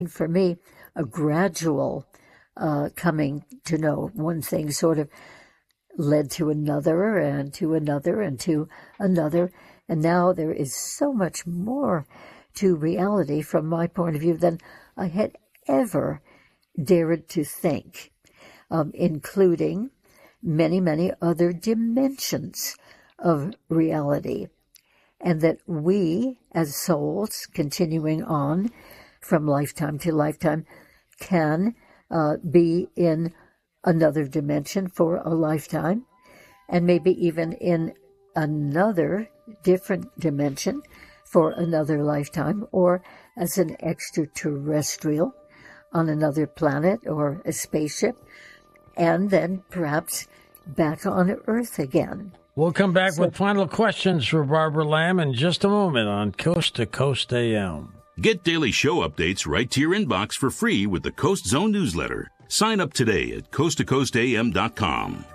for me, a gradual coming to know. One thing sort of led to another and to another and to another. And now there is so much more to reality from my point of view than I had ever dared to think, including many, many other dimensions of reality. And that we, as souls, continuing on from lifetime to lifetime, can be in another dimension for a lifetime, and maybe even in another different dimension for another lifetime, or as an extraterrestrial on another planet or a spaceship, and then perhaps back on Earth again. We'll come back with final questions for Barbara Lamb in just a moment on Coast to Coast AM. Get daily show updates right to your inbox for free with the Coast Zone newsletter. Sign up today at coasttocoastam.com.